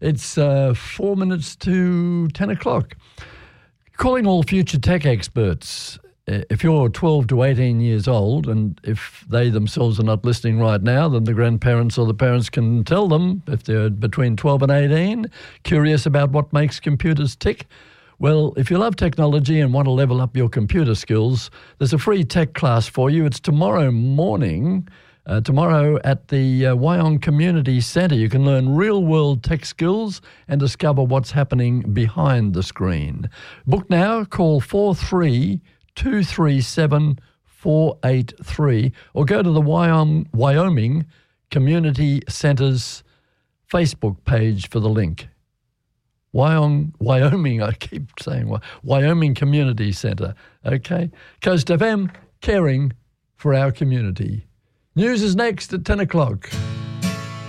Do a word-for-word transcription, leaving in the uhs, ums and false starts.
It's uh, four minutes to ten o'clock. Calling all future tech experts. If you're twelve to eighteen years old, and if they themselves are not listening right now, then the grandparents or the parents can tell them, if they're between twelve and eighteen, curious about what makes computers tick. Well, if you love technology and want to level up your computer skills, there's a free tech class for you. It's tomorrow morning, uh, tomorrow at the uh, Wyong Community Centre. You can learn real-world tech skills and discover what's happening behind the screen. Book now, call four three two three seven four eight three or go to the Wyong, Wyoming Community Centre's Facebook page for the link. Wyong, Wyoming, I keep saying Wyoming Community Centre, okay? Coast F M, caring for our community. News is next at ten o'clock.